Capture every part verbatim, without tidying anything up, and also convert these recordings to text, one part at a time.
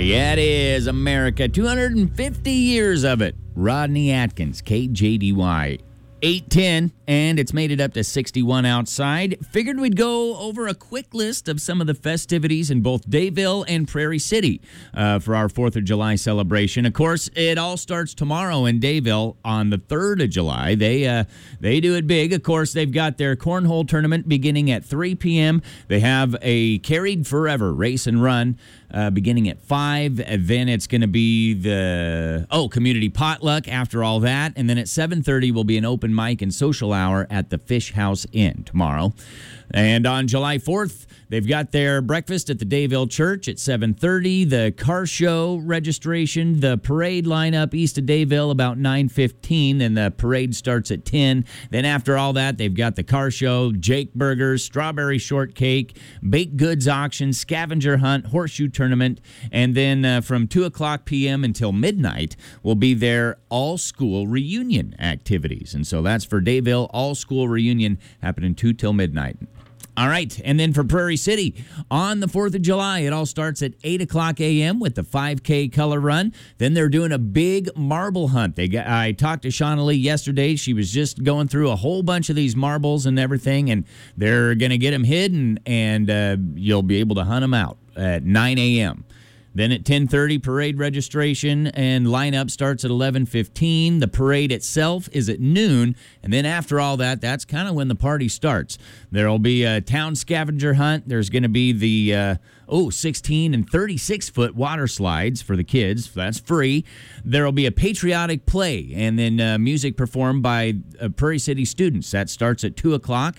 Yeah, it is America. two hundred fifty years of it. Rodney Atkins, K J D Y. eight ten, and it's made it up to sixty-one outside. Figured we'd go over a quick list of some of the festivities in both Dayville and Prairie City uh, for our fourth of July celebration. Of course, it all starts tomorrow in Dayville on the third of July. They uh, they do it big. Of course, they've got their cornhole tournament beginning at three p.m. They have a Carried Forever race and run Uh, beginning at five, and then it's going to be the, oh, community potluck after all that, and then at seven thirty will be an open mic and social hour at the Fish House Inn tomorrow. And on July fourth, they've got their breakfast at the Dayville Church at seven thirty, the car show registration, the parade lineup east of Dayville about nine fifteen, and the parade starts at ten. Then after all that, they've got the car show, Jake Burgers, strawberry shortcake, baked goods auction, scavenger hunt, horseshoe tournament, and then uh, from two o'clock p.m. until midnight will be their all-school reunion activities. And so that's for Dayville, all-school reunion happening two till midnight. All right, and then for Prairie City, on the fourth of July, it all starts at eight o'clock a.m. with the five K color run. Then they're doing a big marble hunt. They got, I talked to Shauna Lee yesterday. She was just going through a whole bunch of these marbles and everything, and they're going to get them hidden, and uh, you'll be able to hunt them out at nine a.m. Then at ten thirty, parade registration and lineup starts at eleven fifteen. The parade itself is at noon. And then after all that, that's kind of when the party starts. There will be a town scavenger hunt. There's going to be the, uh, oh, sixteen and thirty-six foot water slides for the kids. That's free. There will be a patriotic play and then uh, music performed by uh, Prairie City students. That starts at two o'clock.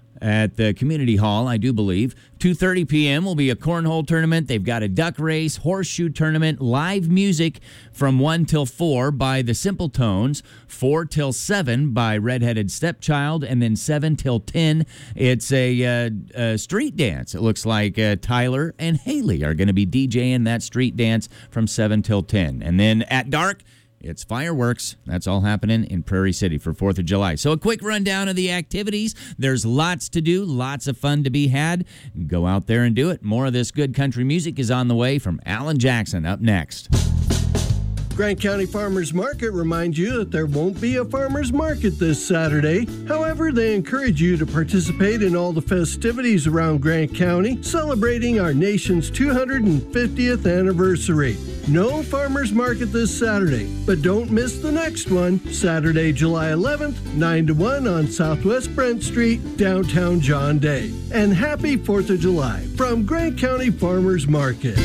At the community hall, I do believe. two thirty p.m. will be a cornhole tournament. They've got a duck race, horseshoe tournament, live music from one till four by the Simple Tones, four till seven by Redheaded Stepchild, and then seven till ten. It's a, uh, a street dance. It looks like uh, Tyler and Haley are going to be DJing that street dance from seven till ten. And then at dark, it's fireworks. That's all happening in Prairie City for fourth of July. So a quick rundown of the activities. There's lots to do, lots of fun to be had. Go out there and do it. More of this good country music is on the way from Alan Jackson up next. Grant County Farmers Market reminds you that there won't be a farmers market this Saturday. However, they encourage you to participate in all the festivities around Grant County, celebrating our nation's two hundred fiftieth anniversary. No farmers market this Saturday, but don't miss the next one, Saturday, July eleventh, nine to one on Southwest Brent Street, downtown John Day. And happy fourth of July from Grant County Farmers Market.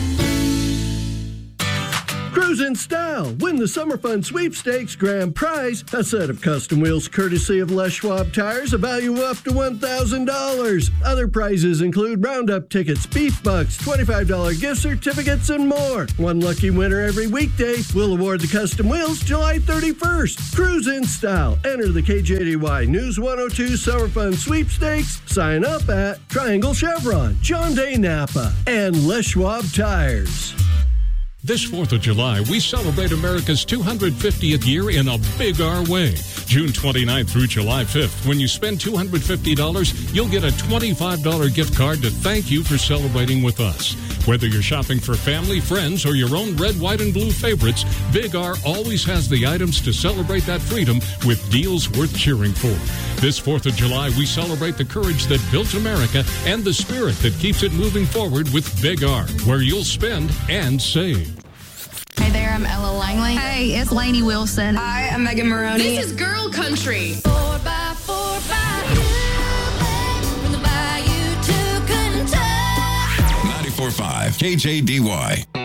Cruise in style. Win the Summer Fun Sweepstakes grand prize, a set of custom wheels courtesy of Les Schwab Tires, a value of up to one thousand dollars. Other prizes include Roundup tickets, beef bucks, twenty-five dollars gift certificates, and more. One lucky winner every weekday. We'll award the custom wheels July thirty-first. Cruise in style. Enter the K J D Y News one oh two Summer Fun Sweepstakes. Sign up at Triangle Chevron, John Day Napa, and Les Schwab Tires. This fourth of July, we celebrate America's two hundred fiftieth year in a big R way. June twenty-ninth through July fifth, when you spend two hundred fifty dollars, you'll get a twenty-five dollars gift card to thank you for celebrating with us. Whether you're shopping for family, friends, or your own red, white, and blue favorites, Big R always has the items to celebrate that freedom with deals worth cheering for. This fourth of July, we celebrate the courage that built America and the spirit that keeps it moving forward with Big R, where you'll spend and save. Hey there, I'm Ella Langley. Hey, it's Lainey Wilson. Hi, I'm Megan Maroney. This is Girl Country. Four by four by you, from the bayou to Kentucky. ninety-four point five K J D Y.